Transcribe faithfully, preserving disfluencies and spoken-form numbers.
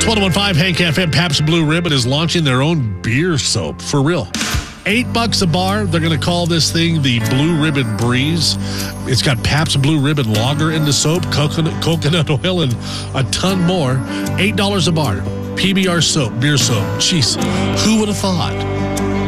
one oh one point five Hank F M. Pabst Blue Ribbon is launching their own beer soap. For real. Eight bucks a bar. They're going to call this thing the Blue Ribbon Breeze. It's got Pabst Blue Ribbon Lager in the soap, coconut, coconut oil, and a ton more. Eight dollars a bar. P B R soap, beer soap. Jeez, who would have thought?